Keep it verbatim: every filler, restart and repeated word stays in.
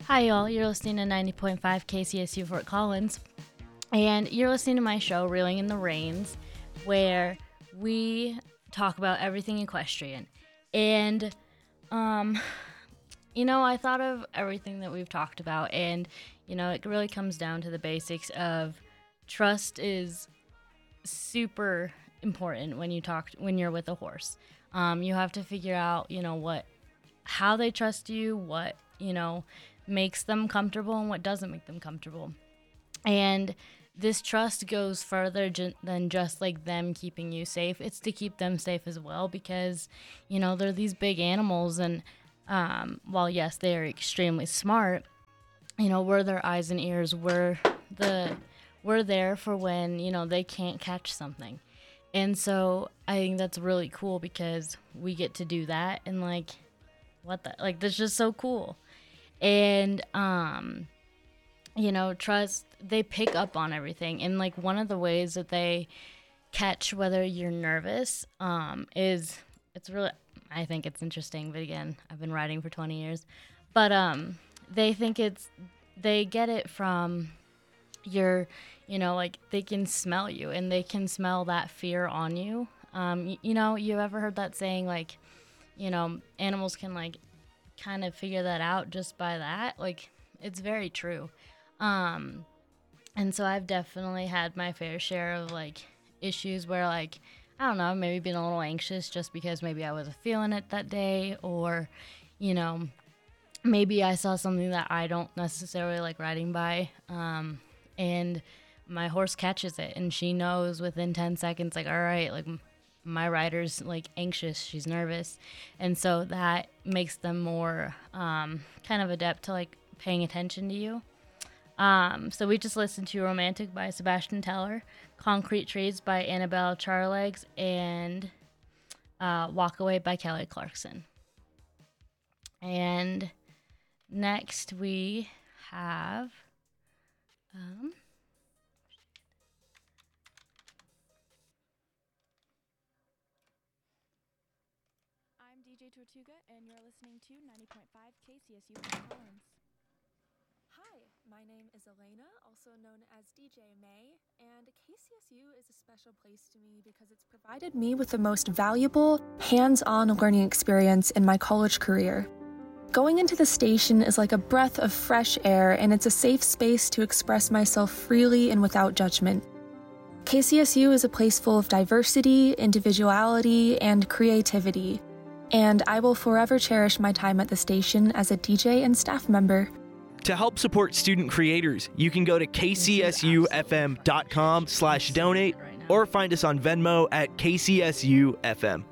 Hi, y'all. You're listening to ninety point five K C S U Fort Collins, and you're listening to my show, Reeling in the Reins, where we talk about everything equestrian. And, um, you know, I thought of everything that we've talked about, and, you know, it really comes down to the basics of trust is super important when you talk, when you're with a horse. Um, you have to figure out, you know, what, how they trust you, what, you know, makes them comfortable and what doesn't make them comfortable. And this trust goes further ju- than just like them keeping you safe. It's to keep them safe as well, because, you know, they're these big animals, and um, while yes, they are extremely smart, you know, we're their eyes and ears. We're the we're there for when, you know, they can't catch something. And so I think that's really cool because we get to do that, and like, what the, like, that's just so cool. And, um, you know, trust, they pick up on everything. And, like, one of the ways that they catch whether you're nervous um, is, it's really, I think it's interesting. But, again, I've been riding for twenty years. But um, they think it's, they get it from your, you know, like, they can smell you. And they can smell that fear on you. Um, you, you know, you ever heard that saying, like, you know, animals can, like, kind of figure that out just by that? Like, it's very true. Um and so I've definitely had my fair share of like issues where, like, I don't know, maybe being a little anxious just because maybe I wasn't feeling it that day, or, you know, maybe I saw something that I don't necessarily like riding by, um and my horse catches it and she knows within ten seconds, like, all right, like, my rider's like anxious, she's nervous. And so that makes them more um, kind of adept to like paying attention to you. Um, so we just listened to Romantic by Sebastian Teller, Concrete Trees by Annabelle Charlegs, and uh, Walk Away by Kelly Clarkson. And next we have um, D J Tortuga, and you're listening to ninety point five K C S U Fort Collins. Hi, my name is Elena, also known as D J May, and K C S U is a special place to me because it's provided me with the most valuable, hands-on learning experience in my college career. Going into the station is like a breath of fresh air, and it's a safe space to express myself freely and without judgment. K C S U is a place full of diversity, individuality, and creativity. And I will forever cherish my time at the station as a D J and staff member. To help support student creators, you can go to k c s u f m dot com slash donate or find us on Venmo at K C S U F M.